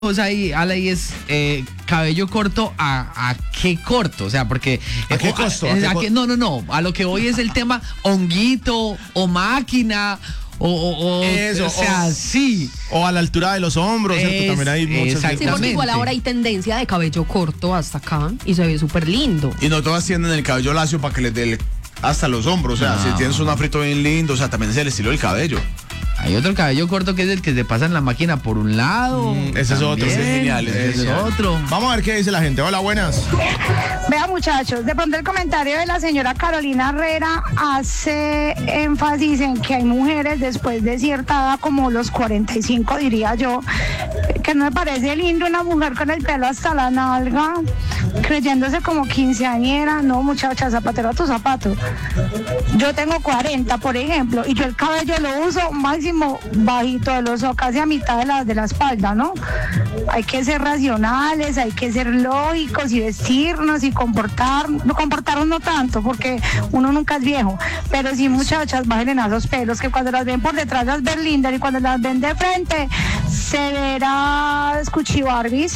ahí, Ale, y es cabello corto a qué corto, o sea, porque ¿a qué costo? No, a lo que voy es el tema honguito o máquina o eso, o sea, sí. O a la altura de los hombros, ¿cierto? También hay muchas. Sí, porque igual ahora hay tendencia de cabello corto hasta acá y se ve súper lindo. Y no todas tienen el cabello lacio para que les dé hasta los hombros, o sea, si tienes un afrito bien lindo, o sea, también es el estilo del cabello. Hay otro cabello corto que es el que se pasa en la máquina por un lado. Ese es otro. Ese es genial, Ese es otro. Vamos a ver qué dice la gente. Hola, buenas. Vea, muchachos, de pronto el comentario de la señora Carolina Herrera hace énfasis en que hay mujeres después de cierta edad, como los 45 diría yo, que no me parece lindo una mujer con el pelo hasta la nalga, creyéndose como quinceañera. No, muchacha, zapatero a tu zapato. Yo tengo 40, por ejemplo, y yo el cabello lo uso máximo bajito de los ojos, casi a mitad de la espalda, ¿no? Hay que ser racionales, hay que ser lógicos y vestirnos y comportarnos no tanto, porque uno nunca es viejo, pero sí, muchachas, bajen a esos pelos, que cuando las ven por detrás las ven lindas y cuando las ven de frente se verá cuchibarbis.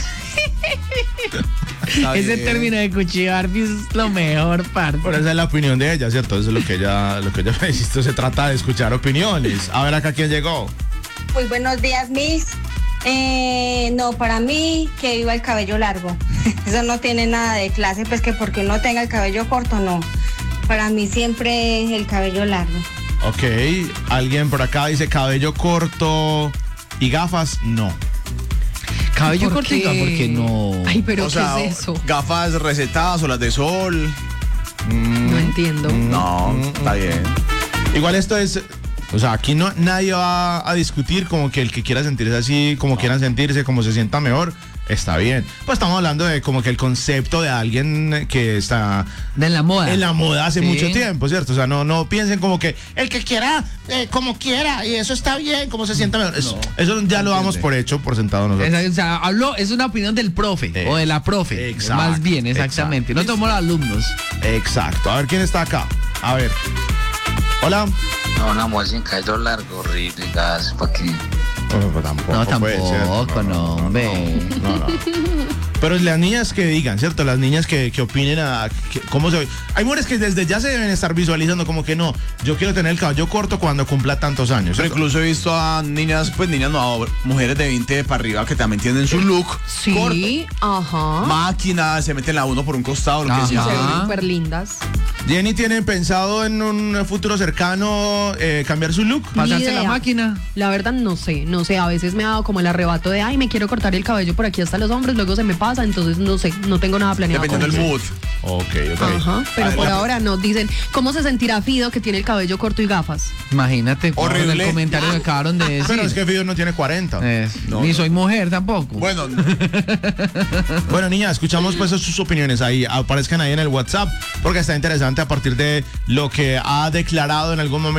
Ese término de cuchibarbis es lo mejor, parte. Pero esa es la opinión de ella, ¿cierto? Eso es lo que ella me dice. Esto se trata de escuchar opiniones. A ver acá quién llegó. Muy buenos días, Miss. No, para mí que viva el cabello largo. Eso no tiene nada de clase, pues que porque uno tenga el cabello corto, no. Para mí siempre el cabello largo. Ok, alguien por acá dice cabello corto y gafas, no. Cabello ¿Por corto y gafas, porque no. Ay, pero O sea, ¿qué es eso? gafas recetadas o las de sol. No entiendo. No, está bien. Igual esto es, o sea, aquí no nadie va a discutir como que el que quiera sentirse así, como quieran sentirse, como se sienta mejor, está bien. Pues estamos hablando de como que el concepto de alguien que está De la moda. en la moda hace Sí. mucho tiempo, ¿cierto? O sea, no piensen como que el que quiera, como quiera, y eso está bien, como se sienta mejor. Eso ya lo damos por hecho, por sentado nosotros. O sea, es una opinión del profe o de la profe. Exacto, Más bien, exactamente. No somos los alumnos. Exacto. A ver quién está acá. A ver. Hola. No, una mujer sin cabello largo, horrible, gas, ¿para qué? No, puede ser. tampoco, no, hombre. No. Pero las niñas que digan, ¿cierto? Las niñas que opinen cómo se ve. Hay mujeres que desde ya se deben estar visualizando como que no, yo quiero tener el cabello corto cuando cumpla tantos años. Pero incluso he visto a niñas no, mujeres de 20 para arriba que también tienen su look corto. Sí, ajá. Máquina, se meten la uno por un costado, lo que Ajá. Se sea. ven súper lindas. Jenny, ¿tienen pensado en un futuro cercano cambiar su look? Pasarse idea. la máquina. La verdad no sé, a veces me ha dado como el arrebato de, ay, me quiero cortar el cabello por aquí hasta los hombros, luego se me pasa, entonces no sé, no tengo nada planeado. Dependiendo con del eso. mood. Ok. Ajá, pero por ahora no. Dicen, ¿cómo se sentirá Fido que tiene el cabello corto y gafas? Imagínate. Horrible. En el comentario que acabaron de decir. Pero es que Fido no tiene 40. Ni soy mujer tampoco. Bueno, Bueno, niña, escuchamos pues sus opiniones ahí. Aparezcan ahí en el WhatsApp porque está interesante a partir de lo que ha declarado en algún momento